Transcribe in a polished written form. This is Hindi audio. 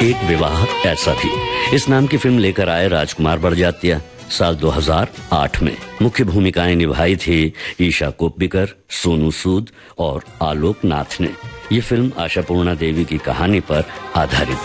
एक विवाह ऐसा भी, इस नाम की फिल्म लेकर आए राजकुमार बड़जात्या साल 2008 में। मुख्य भूमिकाएं निभाई थी ईशा कोप्पिकर, सोनू सूद और आलोक नाथ ने। ये फिल्म आशापूर्णा देवी की कहानी पर आधारित